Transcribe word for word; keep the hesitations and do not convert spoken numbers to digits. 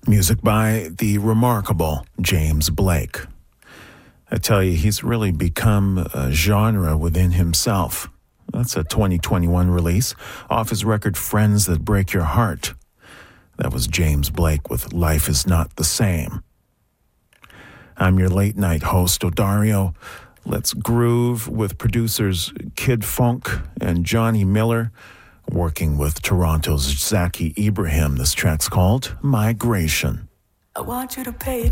Music by the remarkable James Blake. I tell you, he's really become a genre within himself. That's a twenty twenty-one release off his record Friends That Break Your Heart. That was James Blake with Life Is Not the Same. I'm your late night host, Odario. Let's groove with producers Kid Funk and Johnny Miller, working with Toronto's Zaki Ibrahim. This track's called Migration. I want you to pay